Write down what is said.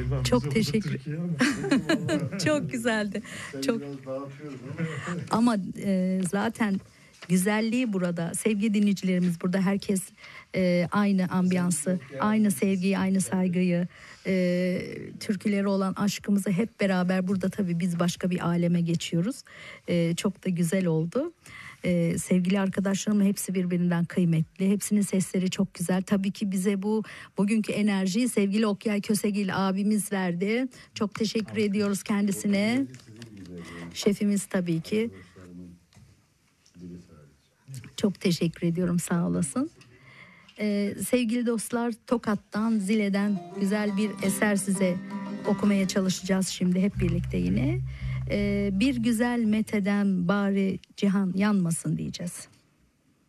Çok teşekkür. Çok güzeldi. Çok. Ama zaten güzelliği burada. Sevgili dinleyicilerimiz, burada herkes aynı ambiyansı, aynı sevgiyi, aynı saygıyı, türkülere olan aşkımızı hep beraber burada, tabii biz başka bir aleme geçiyoruz. Çok da güzel oldu. Sevgili arkadaşlarım hepsi birbirinden kıymetli. Hepsinin sesleri çok güzel. Tabii ki bize bugünkü enerjiyi sevgili Okyay Kösegil abimiz verdi. Çok teşekkür ediyoruz kendisine. Şefimiz tabii ki. Çok teşekkür ediyorum, sağ olasın. Sevgili dostlar, Tokat'tan, Zile'den güzel bir eser size okumaya çalışacağız şimdi hep birlikte yine. Bir güzel meteden bari cihan yanmasın diyeceğiz.